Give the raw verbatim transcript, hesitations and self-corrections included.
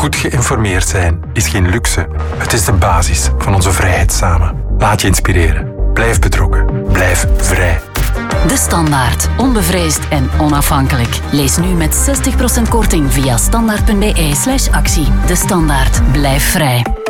Goed geïnformeerd zijn is geen luxe. Het is de basis van onze vrijheid samen. Laat je inspireren. Blijf betrokken. Blijf vrij. De Standaard. Onbevreesd en onafhankelijk. Lees nu met zestig procent korting via standaard punt be slash actie. De Standaard. Blijf vrij.